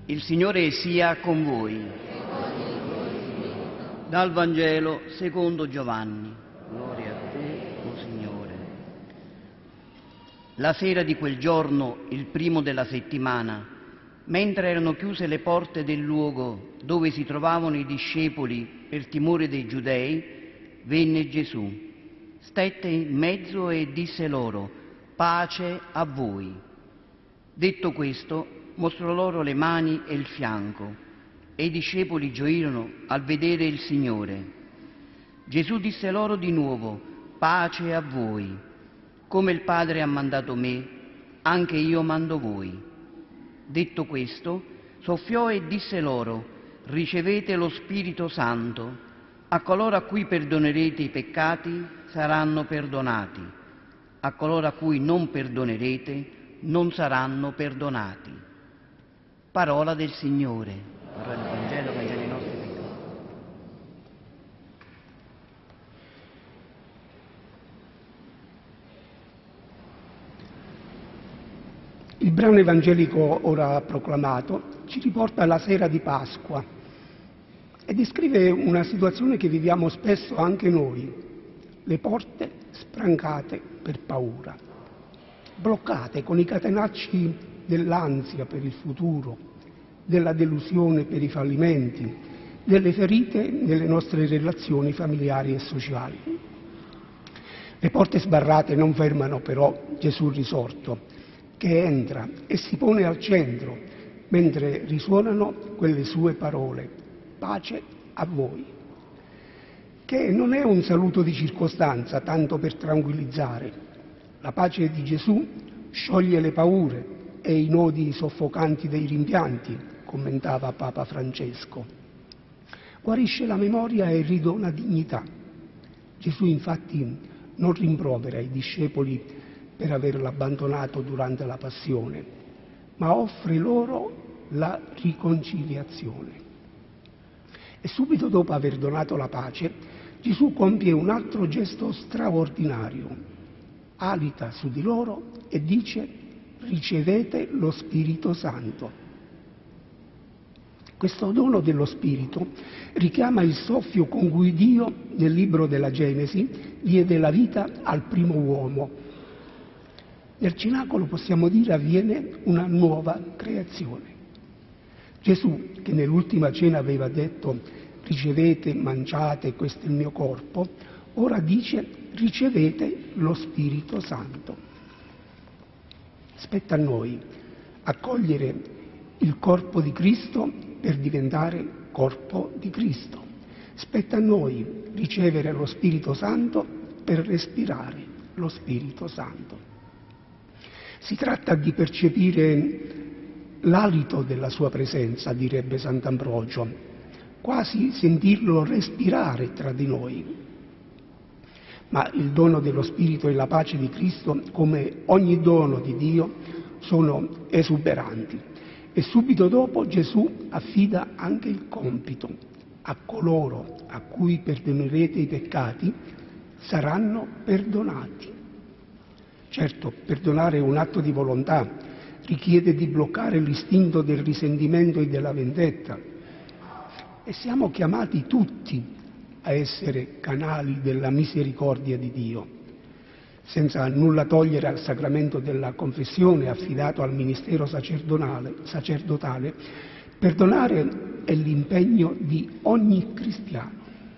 Il Signore sia con voi. Dal Vangelo secondo Giovanni. Gloria a te, o Signore. La sera di quel giorno, il primo della settimana, mentre erano chiuse le porte del luogo dove si trovavano i discepoli per timore dei giudei, venne Gesù, stette in mezzo e disse loro: pace a voi. Detto questo, mostrò loro le mani e il fianco, e i discepoli gioirono al vedere il Signore. Gesù disse loro di nuovo: pace a voi. Come il Padre ha mandato me, anche io mando voi. Detto questo, soffiò e disse loro: ricevete lo Spirito Santo. A coloro a cui perdonerete i peccati saranno perdonati. A coloro a cui non perdonerete non saranno perdonati. Parola del Signore. Parola del Vangelo che i nostri peccati. Il brano evangelico ora proclamato ci riporta alla sera di Pasqua e descrive una situazione che viviamo spesso anche noi: le porte sprancate per paura, bloccate con i catenacci dell'ansia per il futuro, della delusione per i fallimenti, delle ferite nelle nostre relazioni familiari e sociali. Le porte sbarrate non fermano però Gesù risorto, che entra e si pone al centro mentre risuonano quelle sue parole: pace a voi, che non è un saluto di circostanza tanto per tranquillizzare. La pace di Gesù scioglie le paure e i nodi soffocanti dei rimpianti, commentava Papa Francesco. Guarisce la memoria e ridona dignità. Gesù infatti non rimprovera i discepoli per averlo abbandonato durante la passione, ma offre loro la riconciliazione. E subito dopo aver donato la pace, Gesù compie un altro gesto straordinario. Alita su di loro e dice: ricevete lo Spirito Santo. Questo dono dello Spirito richiama il soffio con cui Dio, nel libro della Genesi, diede la vita al primo uomo. Nel cenacolo, possiamo dire, avviene una nuova creazione. Gesù, che nell'ultima cena aveva detto: ricevete, mangiate, questo è il mio corpo, ora dice: ricevete lo Spirito Santo. Spetta a noi accogliere il corpo di Cristo per diventare corpo di Cristo. Spetta a noi ricevere lo Spirito Santo per respirare lo Spirito Santo. Si tratta di percepire l'alito della sua presenza, direbbe Sant'Ambrogio, quasi sentirlo respirare tra di noi. Ma il dono dello Spirito e la pace di Cristo, come ogni dono di Dio, sono esuberanti. E subito dopo Gesù affida anche il compito: a coloro a cui perdonerete i peccati saranno perdonati. Certo, perdonare è un atto di volontà, richiede di bloccare l'istinto del risentimento e della vendetta. E siamo chiamati tutti a essere canali della misericordia di Dio, senza nulla togliere al sacramento della confessione affidato al ministero sacerdotale. Perdonare è l'impegno di ogni cristiano.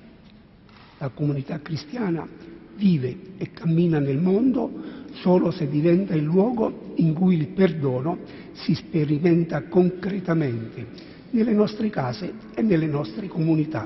La comunità cristiana vive e cammina nel mondo solo se diventa il luogo in cui il perdono si sperimenta concretamente nelle nostre case e nelle nostre comunità.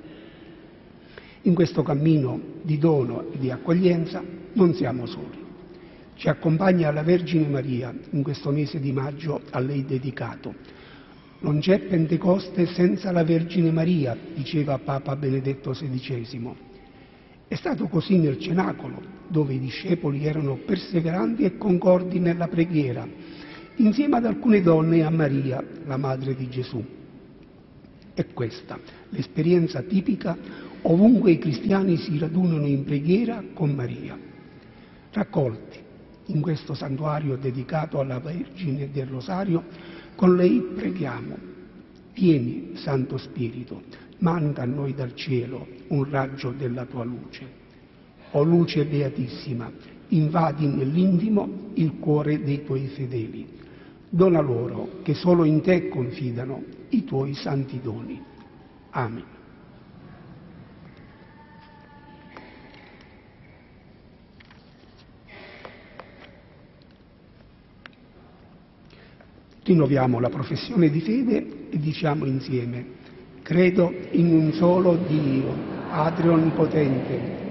In questo cammino di dono e di accoglienza non siamo soli. Ci accompagna la Vergine Maria in questo mese di maggio a lei dedicato. Non c'è Pentecoste senza la Vergine Maria, diceva Papa Benedetto XVI. È stato così nel cenacolo, dove i discepoli erano perseveranti e concordi nella preghiera, insieme ad alcune donne e a Maria, la madre di Gesù. È questa l'esperienza tipica ovunque i cristiani si radunano in preghiera con Maria. Raccolti in questo santuario dedicato alla Vergine del Rosario, con lei preghiamo: Vieni, Santo Spirito, manda a noi dal cielo un raggio della tua luce. O luce beatissima, invadi nell'intimo il cuore dei tuoi fedeli. Dona loro, che solo in te confidano, i tuoi santi doni. Amen. Rinnoviamo la professione di fede e diciamo insieme: credo in un solo Dio, Padre Onnipotente,